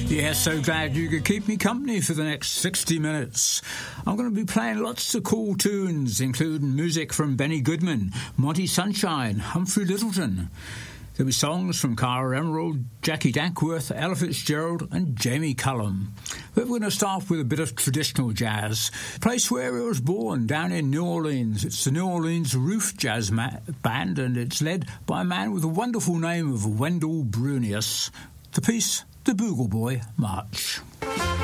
Yes, so glad you could keep me company for the next 60 minutes. I'm going to be playing lots of cool tunes, including music from Benny Goodman, Monty Sunshine, Humphrey Littleton. There'll be songs from Cara Emerald, Jackie Dankworth, Ella Fitzgerald and Jamie Cullum. But we're going to start with a bit of traditional jazz. The place where I was born, down in New Orleans. It's the New Orleans Roof Jazz Band, and it's led by a man with a wonderful name of Wendell Brunius. The piece, The Bugle Boy March.